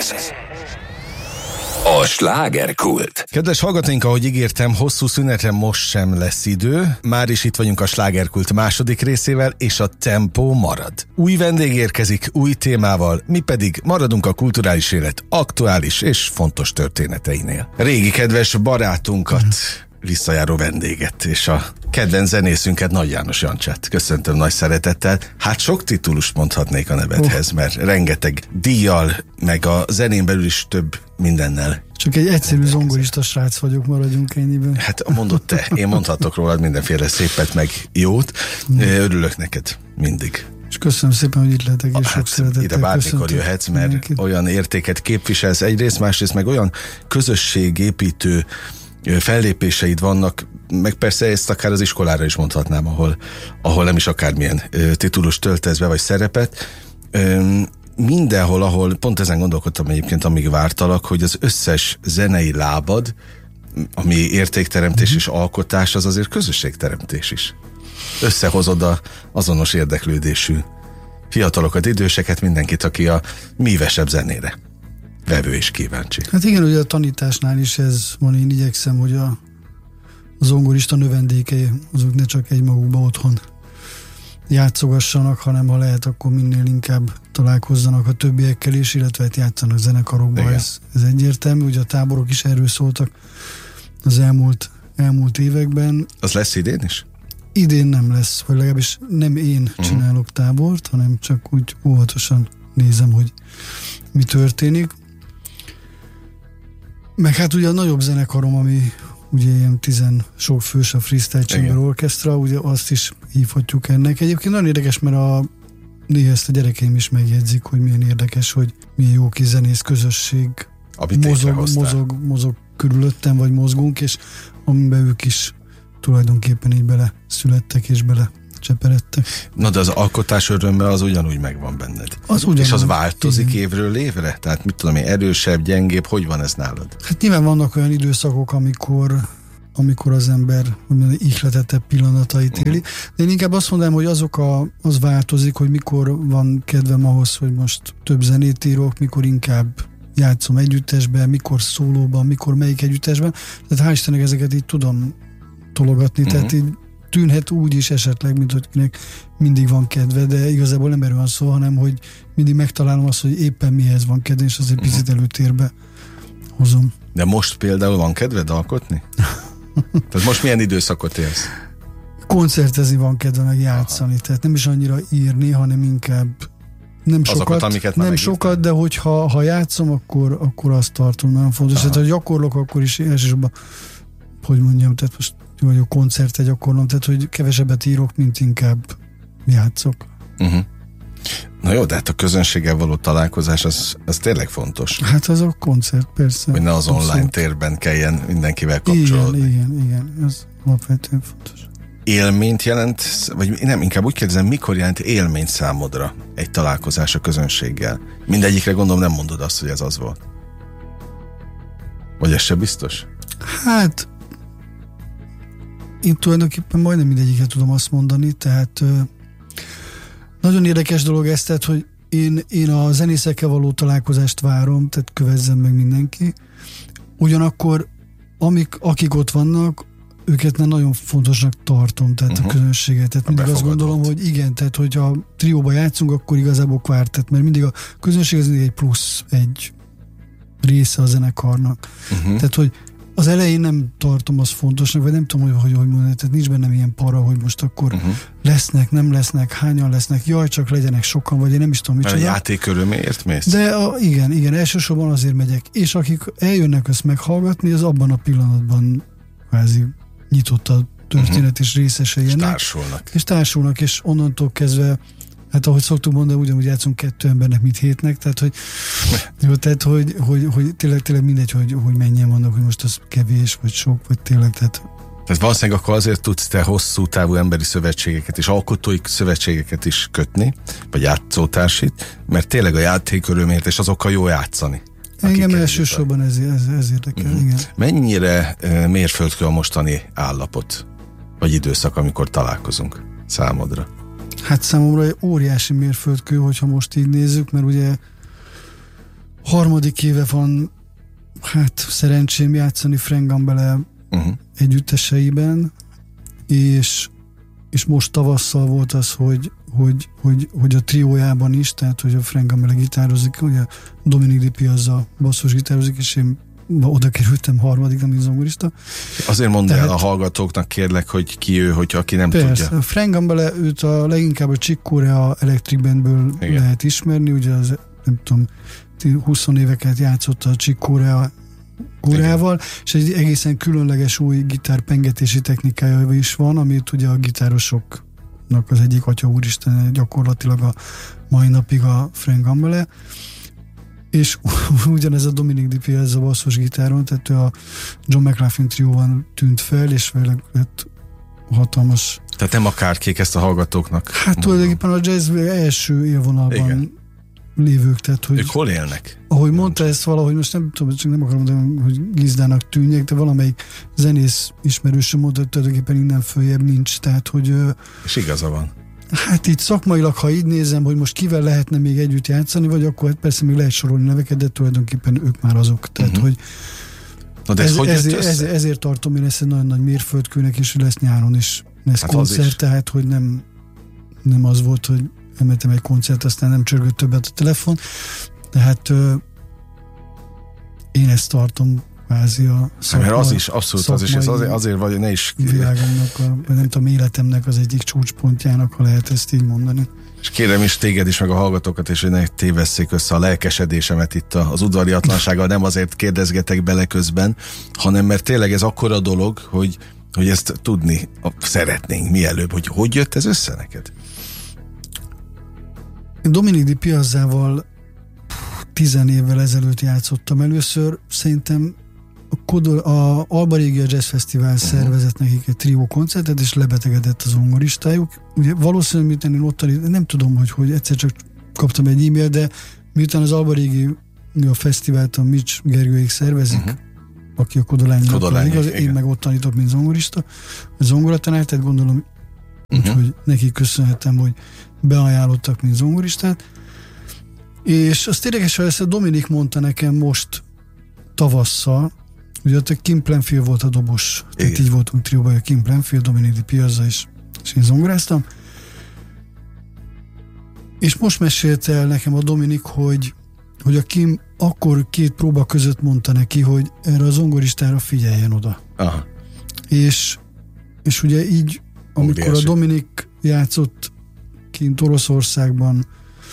A slágerkult. Kedves hallgatóink, ahogy ígértem, hosszú szünetre most sem lesz idő. Már is itt vagyunk a slágerkult második részével, és a tempó marad. Új vendég érkezik, új témával, mi pedig maradunk a kulturális élet aktuális és fontos történeteinél. Régi kedves barátunkat, visszajáró vendéget és a kedvenc zenészünket, Nagy János Jancsát köszöntöm nagy szeretettel. Hát sok titulust mondhatnék a nevedhez, mert rengeteg díjjal, meg a zenén belül is több mindennel. Csak egy egyszerű zongorista srác vagyok, maradjunk ennyiben. Hát mondod te, én mondhatok rólad mindenféle szépet, meg jót. Örülök neked mindig. És köszönöm szépen, hogy itt lehetek, és sok szeretettel ide bármikor jöhetsz, mert mindenkit. Olyan értéket képviselsz egyrészt, másrészt meg olyan közösségépítő fellépéseid vannak, meg persze ezt akár az iskolára is mondhatnám, ahol nem is akármilyen titulust töltesz be, vagy szerepet. Mindenhol, ahol, pont ezen gondolkodtam egyébként, amíg vártalak, hogy az összes zenei lábad, ami értékteremtés és alkotás, az azért közösségteremtés is. Összehozod a azonos érdeklődésű fiatalokat, időseket, mindenkit, aki a mívesebb zenére vevő és kíváncsi. Hát igen, ugye a tanításnál is ez van, én igyekszem, hogy a zongorista növendékei, azok ne csak egymagukba otthon játszogassanak, hanem ha lehet, akkor minél inkább találkozzanak a többiekkel is, illetve játszanak zenekarokba, ez egyértelmű. Ugye a táborok is erről szóltak az elmúlt években. Az lesz idén is? Idén nem lesz, vagy legalábbis nem én csinálok tábort, hanem csak úgy óvatosan nézem, hogy mi történik. Meg hát ugye a nagyobb zenekarom, ami ugye ilyen 10 sok fős a Freestyle Chamber Orchestra, ugye azt is hívhatjuk ennek. Egyébként nagyon érdekes, mert néha ezt a gyerekeim is megjegyzik, hogy milyen érdekes, hogy milyen jó kis zenész közösség mozog körülöttem, vagy mozgunk, és amiben ők is tulajdonképpen így bele születtek és bele cseperedtek. Na de az alkotás öröme az ugyanúgy megvan benned. És az változik évről évre? Tehát mit tudom én, erősebb, gyengébb, hogy van ez nálad? Hát nyilván vannak olyan időszakok, amikor az ember ihletettebb pillanatait éli. De én inkább azt mondanám, hogy az változik, hogy mikor van kedvem ahhoz, hogy most több zenét írok, mikor inkább játszom együttesben, mikor szólóban, mikor melyik együttesben. Tehát hál' Istennek ezeket így tudom tologatni, tehát így tűnhet úgy is esetleg, mint hogy kinek mindig van kedve, de igazából nem erről van szó, hanem hogy mindig megtalálom azt, hogy éppen mihez van kedve, és azért picit előtérbe hozom. De most például van kedved alkotni? Tehát most milyen időszakot élsz? Koncertezni van kedve, meg játszani, tehát nem is annyira írni, hanem inkább nem sokat, de hogyha játszom, akkor azt tartom nagyon fontos. Tehát, ha gyakorlok, akkor is elsősorban, hogy mondjam, tehát most vagy a koncertre gyakorlom, tehát hogy kevesebbet írok, mint inkább játszok. Na jó, de hát a közönséggel való találkozás az tényleg fontos. Hát az a koncert, persze. Hogy ne az online térben kelljen mindenkivel kapcsolódni. Igen, ez alapvetően fontos. Élményt jelent, vagy nem, inkább úgy kérdezem, mikor jelent élményt számodra egy találkozás a közönséggel? Mindegyikre gondolom nem mondod azt, hogy ez az volt. Vagy ez se biztos? Hát én tulajdonképpen majdnem mindegyiket tudom azt mondani, tehát nagyon érdekes dolog ez, tehát, hogy én a zenészekkel való találkozást várom, tehát kövezzen meg mindenki. Ugyanakkor akik ott vannak, őket nagyon fontosnak tartom, tehát a közönséget. Tehát mindig azt gondolom, hogy igen, tehát hogyha trióba játszunk, akkor igazából kvártett, mert mindig a közönség az mindig egy plusz egy része a zenekarnak. Tehát, hogy az elején nem tartom azt fontosnak, vagy nem tudom, hogy mondani, tehát nincs bennem ilyen para, hogy most akkor lesznek, nem lesznek, hányan lesznek, jaj, csak legyenek sokan, vagy én nem is tudom, micsoda. Mert a játék öröméért mész? De igen, elsősorban azért megyek. És akik eljönnek ezt meghallgatni, az abban a pillanatban kvázi nyitott a történet és részesei ennek. És társulnak, és onnantól kezdve, hát ahogy szoktuk mondani, ugyanúgy játszunk 2 embernek, mint 7-nek, tehát hogy tényleg mindegy, hogy mennyien vannak, hogy most az kevés, vagy sok, vagy tényleg, tehát valószínűleg akkor azért tudsz te hosszú távú emberi szövetségeket és alkotói szövetségeket is kötni, vagy játszótársit, mert tényleg a játék örömért, és azokkal jó játszani. Engem elsősorban ez érdekel, igen. Mennyire mérföldkő a mostani állapot, vagy időszak, amikor találkozunk számodra? Hát számomra óriási mérföldkő, hogyha most így nézzük, mert ugye Harmadik éve van, hát szerencsém játszani Frank Gambale együtteseiben, és most tavasszal volt az, hogy a triójában is, tehát hogy a Frank Gambale gitározik, ugye Dominic Di Piazza basszus gitározik, és én oda kerültem harmadik, mint zongorista. Azért mondd el a hallgatóknak, kérlek, hogy ki ő, hogyha aki nem persze, tudja. Frank Gambale, őt leginkább a Chick Corea Electric Bandből lehet ismerni, ugye az, nem tudom, 20 éveket játszott a Chick Coreával, és egy egészen különleges új gitárpengetési technikája is van, amit ugye a gitárosoknak az egyik atya úristen gyakorlatilag a mai napig a Frank Gambale, és ugyanez a Dominic Di Piazza basszus gitáron, tehát ő a John McLaughlin trióban tűnt fel, és vele lett hatalmas. Tehát nem akárkék, ezt a hallgatóknak. Hát tulajdonképpen a jazz első élvonalban lévők, tehát hogy... Ők hol élnek? Ahogy mondta ezt valahogy, most nem tudom, csak nem akarom mondani, hogy gizdának tűnjek, de valamelyik zenész ismerősöm mondta, hogy tulajdonképpen innen följebb nincs, tehát hogy... És igaza van. Hát itt szakmailag, ha így nézem, hogy most kivel lehetne még együtt játszani, vagy akkor hát persze még lehet sorolni neveket, de tulajdonképpen ők már azok. Tehát, hogy na de ezért tartom én ezt egy nagyon nagy mérföldkőnek, és lesz nyáron is lesz hát koncert, tehát hogy nem az volt, hogy emeltem egy koncert, aztán nem csörgött többet a telefon, tehát én ezt tartom kvázi a szakma, mert az is, abszolút az is, ez azért vagy, ne is... Világomnak, nem tudom, életemnek az egyik csúcspontjának, ha lehet ezt így mondani. És kérem is téged is, meg a hallgatókat, és hogy ne tévesszék össze a lelkesedésemet itt az udvariatlansággal, nem azért kérdezgetek bele közben, hanem mert tényleg ez akkora dolog, hogy ezt tudni szeretnénk mielőbb, hogy jött ez össze neked? Dominic Di Piazzával 10 évvel ezelőtt játszottam először, szerintem a Alba Regia Jazz Fesztivál szervezett nekik egy trió koncertet, és lebetegedett az zongoristájuk. Ugye valószínűleg, miután én ott nem tudom, hogy egyszer csak kaptam egy e-mail, de miután az Alba Regia Fesztivált a Mitch Gergőék szervezik, aki a Kodolányinak igaz, én meg ott tanítok, mint zongorista, a zongoratanár, tehát gondolom, hogy nekik köszönhetem, hogy beajánlottak, mint zongoristát. És azt érdekes, hogy ezt a Dominik mondta nekem most tavasszal, ugye ott a Kim Plenfield volt a dobos, tehát így voltunk trióban, a Kim Plenfield, Dominic Di Piazza és én zongoráztam. És most mesélte el nekem a Dominik, hogy a Kim akkor 2 próba között mondta neki, hogy erre a zongoristára figyeljen oda. Aha. És ugye így, amikor a Dominik játszott kint Oroszországban,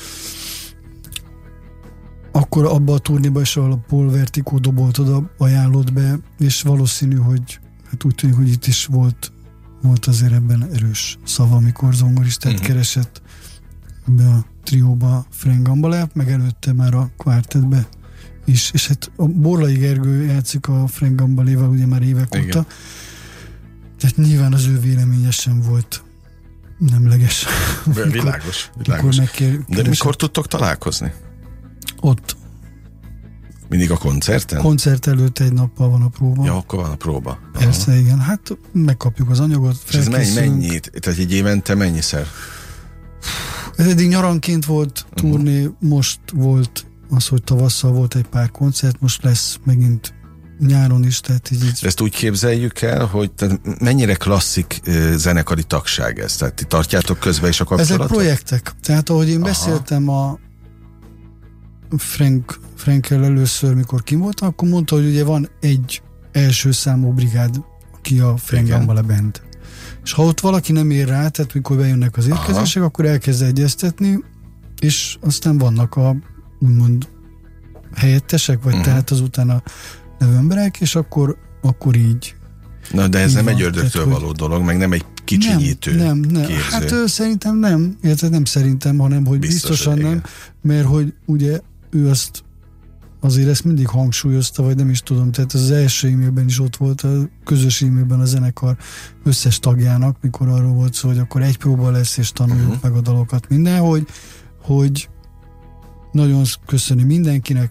akkor abba a turnéban is, ahol a Paul Vertigo dobolt oda, ajánlott be, és valószínű, hogy hát úgy tűnik, hogy itt is volt azért ebben erős szava, amikor zongoristát keresett be a trióba Frank Gambale, meg előtte már a kvártetbe is, és hát a Borlai Gergő játszik a Frank Gambaléval ugye már évek óta, tehát nyilván az ő véleménye sem volt nemleges. Világos. De mikor tudtok találkozni? Ott. Mindig a koncerten? Koncert előtt egy nappal van a próba. Ja, akkor van a próba. Persze, igen. Hát megkapjuk az anyagot. És ez mennyi? Tehát egy évente mennyiszer? Ez eddig nyaranként volt turné, most volt az, hogy tavasszal volt egy pár koncert, most lesz megint nyáron is, tehát így. Ezt úgy képzeljük el, hogy tehát mennyire klasszik zenekari tagság ez? Tehát ti tartjátok közben is a kapcsolatot? Ezek projektek. Tehát ahogy én beszéltem a Frankel először, mikor kim voltam, akkor mondta, hogy ugye van egy első számú brigád, aki a Frank Gambale Band. És ha ott valaki nem ér rá, tehát mikor bejönnek az érkezések, akkor elkezd egyeztetni, és aztán vannak a úgymond helyettesek, vagy tehát azután a nevű emberek, és akkor így. Na, de ez nem egy ördögtől való dolog, meg nem egy kicsinyítő nem. képző. Hát szerintem nem, illetve nem szerintem, hanem hogy biztosan nem, mert hogy ugye ő azért ezt mindig hangsúlyozta, vagy nem is tudom, tehát az első e-mailben is ott volt, a közös e-mailben a zenekar összes tagjának, mikor arról volt szó, hogy akkor egy próba lesz, és tanuljuk meg a dalokat minden, hogy nagyon köszöni mindenkinek,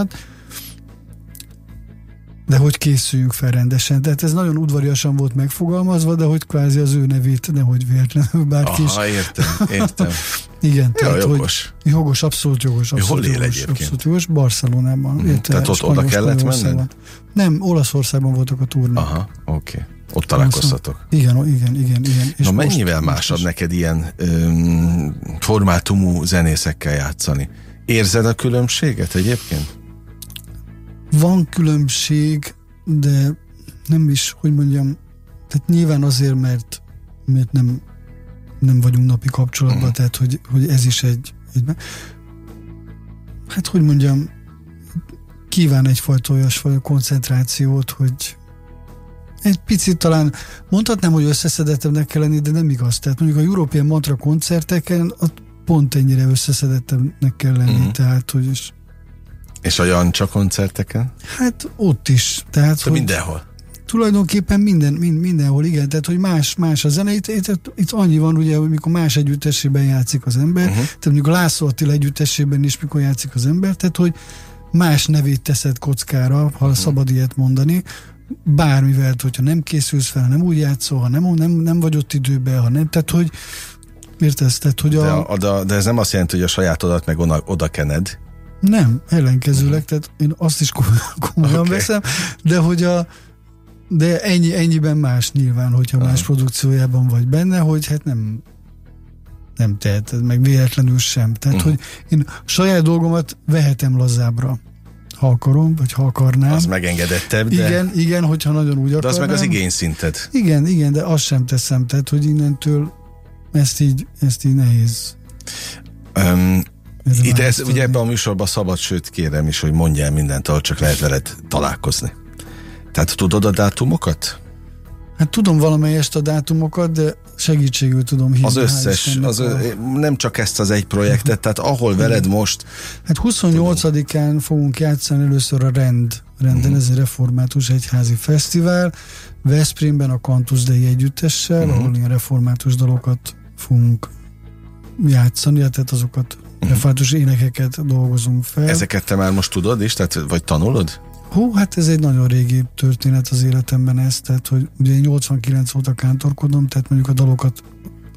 de hogy készüljünk fel rendesen. Tehát ez nagyon udvariasan volt megfogalmazva, de hogy kvázi az ő nevét nehogy véletlenül bárki is. Értem. Igen, Ja, tehát, jogos. Hogy jogos, abszolút jogos. Hol él egyébként? egyébként? Abszolút jogos, Barcelonában. Tehát ott oda kellett menned? Nem, Olaszországban voltak a turnék. Aha, oké. Ott találkoztatok. Igen. És na mennyivel másabb neked ilyen formátumú zenészekkel játszani? Érzed a különbséget egyébként? Van különbség, de nem is, hogy mondjam, tehát nyilván azért, mert nem vagyunk napi kapcsolatban, tehát hogy ez is egy hát hogy mondjam, kíván egyfajta olyasfajta koncentrációt, hogy egy picit talán mondhatnám, hogy összeszedettebbnek kell lenni, de nem igaz. Tehát mondjuk a European Mantra koncerteken pont ennyire összeszedettebbnek kell lenni. Tehát, hogy és a Jancsa koncerteken? Hát ott is. Tehát, hogy mindenhol? Tulajdonképpen mindenhol, igen. Tehát, hogy más a zene. Itt annyi van, ugye, hogy mikor más együttesében játszik az ember, tehát mondjuk a László Attila együttesében is, mikor játszik az ember, tehát, hogy más nevét teszed kockára, ha szabad ilyet mondani, bármivel, hogyha nem készülsz fel, nem úgy játszol, ha nem vagy ott időben, ha nem, tehát, hogy értesz? Tehát, hogy de ez nem azt jelenti, hogy a sajátodat meg oda kened. Nem, ellenkezőleg, tehát én azt is komolyan veszem, de hogy de ennyiben más nyilván, hogyha más produkciójában vagy benne, hogy hát nem teheted, meg véletlenül sem. Tehát, hogy én saját dolgomat vehetem lazábbra, ha akarom, vagy ha akarnám. Az megengedettebb, de... Igen, hogyha nagyon úgy akarnám. De az meg az igényszinted. Igen, de azt sem teszem, tehát, hogy innentől ezt így nehéz. Ugye ebben a műsorban szabad, sőt kérem is, hogy mondjál mindent, ahol csak lehet veled találkozni. Tehát tudod a dátumokat? Hát tudom valamelyest a dátumokat, de segítségül tudom hívni. Az összes, nem csak ezt az egy projektet, tehát ahol veled most... Hát 28-án fogunk játszani először a Renden, ez egy református egyházi fesztivál, Veszprémben a Cantus Dei együttessel, ahol ilyen református dalokat fogunk játszani, tehát azokat református énekeket dolgozunk fel. Ezeket te már most tudod is, tehát, vagy tanulod? Hát ez egy nagyon régi történet az életemben ez, tehát hogy ugye én 89 óta kántorkodom, tehát mondjuk a dalokat